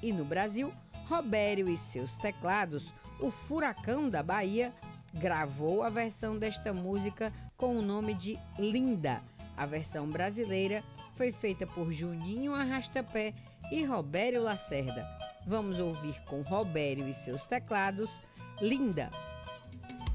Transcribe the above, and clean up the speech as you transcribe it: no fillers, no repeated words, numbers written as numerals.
E no Brasil, Robério e seus teclados, o Furacão da Bahia, gravou a versão desta música com o nome de Linda. A versão brasileira foi feita por Juninho Arrastapé e Robério Lacerda. Vamos ouvir com Robério e seus teclados, Linda.